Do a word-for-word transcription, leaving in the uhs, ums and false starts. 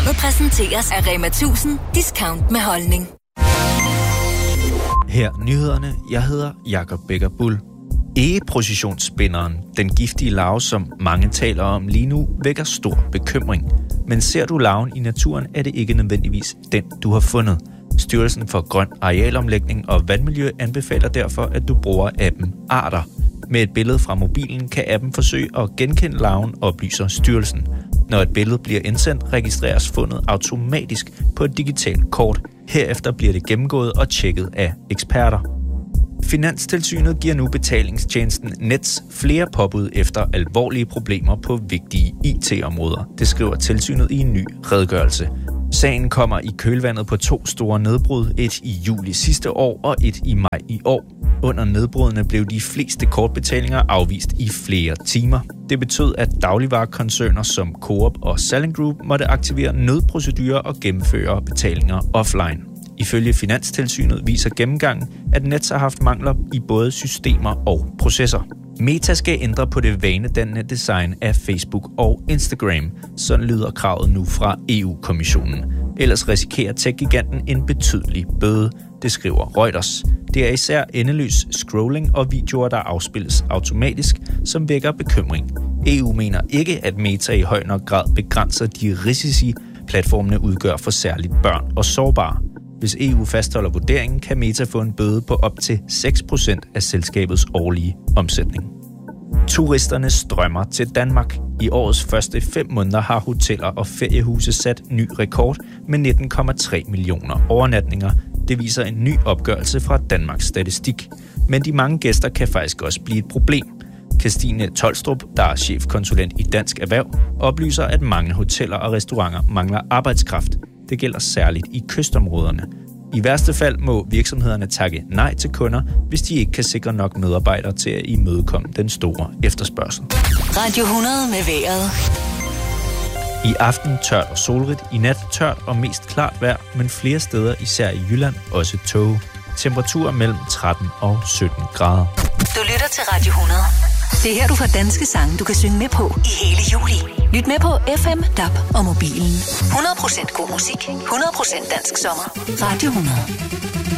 Programmet præsenteres af Rema tusind Discount med holdning. Her nyhederne. Jeg hedder Jakob Becker Bull. Egeprocessionsspinderen, den giftige larve, som mange taler om lige nu, vækker stor bekymring. Men ser du larven i naturen, er det ikke nødvendigvis den, du har fundet. Styrelsen for Grøn Arealomlægning og Vandmiljø anbefaler derfor, at du bruger appen Arter. Med et billede fra mobilen kan appen forsøge at genkende larven, oplyser styrelsen. Når et billede bliver indsendt, registreres fundet automatisk på et digitalt kort. Herefter bliver det gennemgået og tjekket af eksperter. Finanstilsynet giver nu betalingstjenesten Nets flere påbud efter alvorlige problemer på vigtige I T-områder. Det skriver tilsynet i en ny redegørelse. Sagen kommer i kølvandet på to store nedbrud, et i juli sidste år og et i maj i år. Under nedbrudene blev de fleste kortbetalinger afvist i flere timer. Det betød, at dagligvarekoncerner som Coop og Salling Group måtte aktivere nødprocedurer og gennemføre betalinger offline. Ifølge Finanstilsynet viser gennemgangen, at Nets har haft mangler i både systemer og processer. Meta skal ændre på det vanedannende design af Facebook og Instagram. Sådan lyder kravet nu fra E U-kommissionen. Ellers risikerer tech-giganten en betydelig bøde, det skriver Reuters. Det er især endeløs scrolling og videoer, der afspilles automatisk, som vækker bekymring. E U mener ikke, at Meta i høj nok grad begrænser de risici, platformene udgør for særligt børn og sårbare. Hvis E U fastholder vurderingen, kan Meta få en bøde på op til seks procent af selskabets årlige omsætning. Turisterne strømmer til Danmark. I årets første fem måneder har hoteller og feriehuse sat ny rekord med nitten komma tre millioner overnatninger. Det viser en ny opgørelse fra Danmarks Statistik. Men de mange gæster kan faktisk også blive et problem. Kirstine Tolstrup, der er chefkonsulent i Dansk Erhverv, oplyser, at mange hoteller og restauranter mangler arbejdskraft. Det gælder særligt i kystområderne. I værste fald må virksomhederne takke nej til kunder, hvis de ikke kan sikre nok medarbejdere til at imødekomme den store efterspørgsel. Radio hundrede med vejret. I aften tørt og solrigt, i nat tørt og mest klart vejr, men flere steder, især i Jylland, også tåge. Temperaturer mellem tretten og sytten grader. Du lytter til Radio hundrede. Det er her, du får danske sange, du kan synge med på i hele juli. Lyt med på F M, D A B og mobilen. hundrede procent god musik, hundrede procent dansk sommer. Radio hundrede.